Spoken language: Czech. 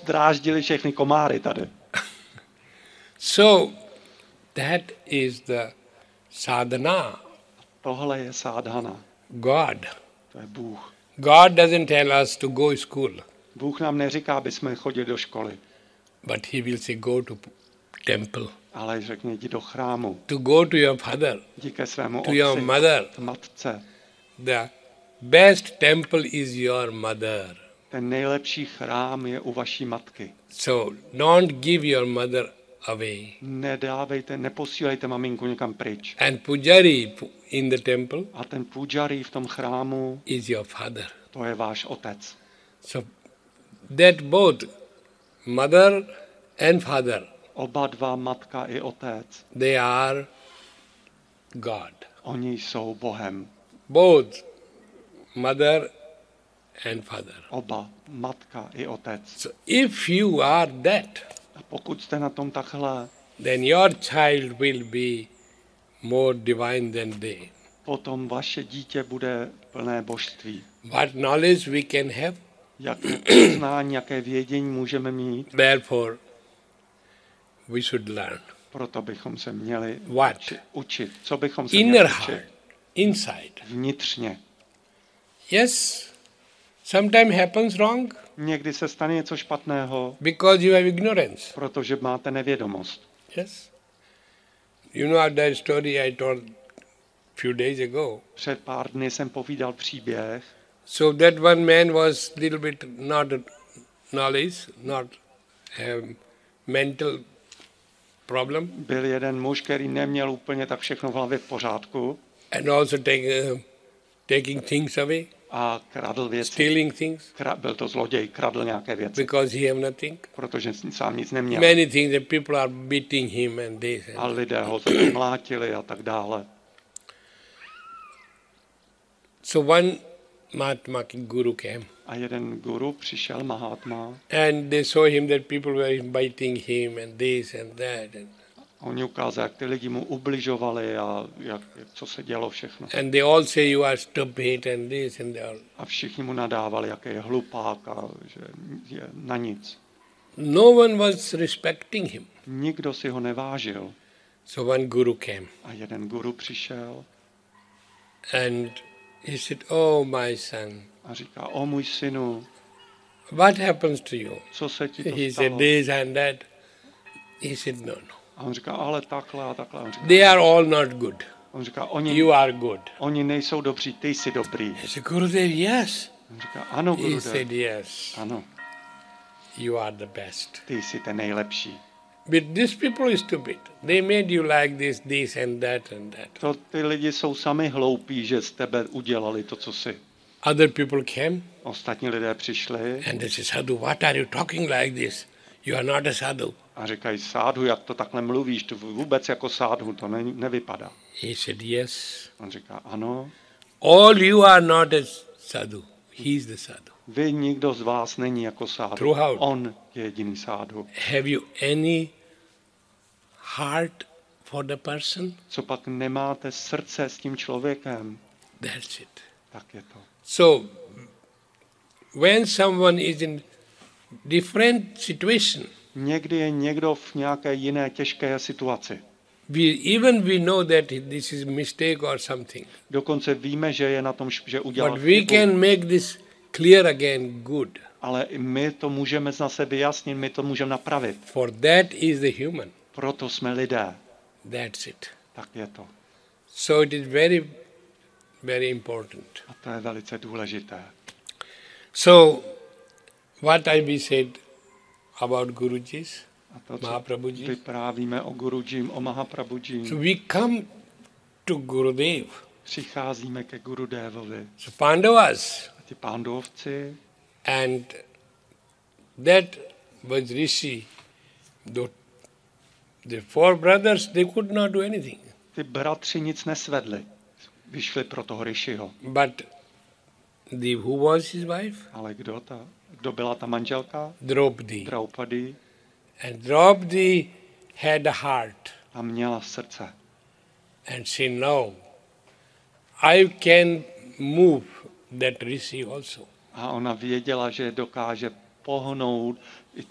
dráždili všechny komáry tady. So, that is the sadhana. Tohle je sádhana. God. To je Bůh. God doesn't tell us to go to school, Bůh nám neříká, aby jsme chodili do školy, but He will say go to temple, ale řekne, jdi do chrámu, to go to your father, jdi ke svému to your otci, mother. matce. The best temple is your mother. Ten nejlepší chrám je u vaší matky. So, don't give your mother away. Neposílejte maminku někam pryč. And pujari in the temple A ten pujari v tom chrámu, is your father. to je váš otec. So, that both mother and father, Oba dva, matka i otec, they are God. oni jsou Bohem. Both mother and father. Oba, matka i otec. So if you are that, A pokud jste na tom takhle, then your child will be more divine than they. potom vaše dítě bude plné božství. What knowledge we can have, Jaké poznání, jaké vědění můžeme mít, therefore we should learn. proto bychom se měli What? učit. Co bychom se Inner měli heart, učit? inside. Vnitřně. Yes, sometimes happens wrong Někdy se stane něco špatného, because you have ignorance. protože máte nevědomost. Yes. You know that story I told few days ago. Před pár dny jsem povídal příběh. So that one man was little bit not knowledge, not mental problem, Byl jeden muž, který neměl úplně tak všechno v hlavě v pořádku and also taking things away, a kradl věci. stealing things, Byl to zloděj, kradl nějaké věci, because he have nothing. protože sám nic neměl. Many things, and people are beating him and this. A lidé ho mlátili a tak dále. So one Mahatma Guru came, A jeden guru přišel, Mahatma, and they saw him that people were biting him and this and that. a oni ukázali, jak ty lidi mu ubližovali a co se dělo všechno. And they all say you are stupid and this and that. A všichni mu nadávali, jaký je hlupák a že je na nic. No one was respecting him. Nikdo si ho nevážil. So one guru came, A jeden guru přišel and he said, "Oh, my son, a říká, o můj synu, what happens to you?" co se ti to He said stalo? this and that. He said, "No, no. A on říká, ale takhle a takhle. They are all not good. On říká, You are good." oni nejsou dobří, ty jsi dobrý. He said, "Gurudev, yes." On říká, ano, He Gurudev. said, "Yes, Ano, you are the best. ty jsi ten nejlepší. But these people are stupid. They made you like this and that and that." Ty lidi jsou sami hloupí, že z tebe udělali to, co jsi. Other people came Ostatní lidé přišli and they said, "Sadhu, what are you talking like this? You are not a sadhu." a říkají, sádhu, jak to takhle mluvíš, to vůbec jako sádhu to nevypadá. He said, "Yes. On říká, ano, All you are not a sadhu. He is the sadhu." vy nikdo z vás není jako sádhu. Throughout. On je jediný sádhu. Have you any heart for the person? Co pak nemáte srdce s tím člověkem, That's it. tak je to. So, when someone is in different situation, Někdy je někdo v nějaké jiné těžké situaci. we know that this is mistake or something, Dokonce víme, že je na tom, že udělal but we chybu, can make this clear again good. ale i my to můžeme zase vyjasnit, my to můžeme napravit. For that is the human. Proto jsme lidé. That's it. Tak je to. So it is very, very important. A to je velice důležité. So, what I we said about Gurujis, A to, co Mahaprabhuji. vyprávíme o Gurujim, o Mahaprabhujim, So we come to Gurudev. přicházíme ke Gurudevovi. So Pandavas, A ti pándovci, and that was Rishi. The four brothers, they could not do anything. ty bratři nic nesvedli. Vyšli pro toho Rishiho. But who was his wife? Ale kdo byla ta manželka? Draupadi. Draupadi. And Draupadi had a heart. A měla srdce. And she know, I can move that Rishi also. A ona věděla, že dokáže pohnout